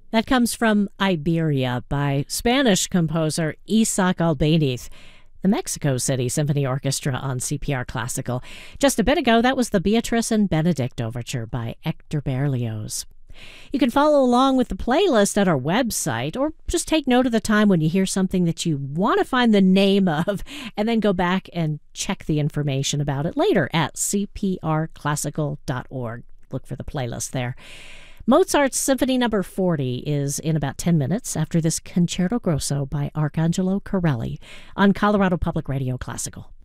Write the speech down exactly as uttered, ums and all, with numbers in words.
That comes from Iberia by Spanish composer Isaac Albéniz, the Mexico City Symphony Orchestra on C P R Classical. Just a bit ago, that was the Beatrice and Benedict Overture by Hector Berlioz. You can follow along with the playlist at our website, or just take note of the time when you hear something that you want to find the name of, and then go back and check the information about it later at c p r classical dot org. Look for the playlist there. Mozart's Symphony Number forty is in about ten minutes after this Concerto Grosso by Arcangelo Corelli on Colorado Public Radio Classical.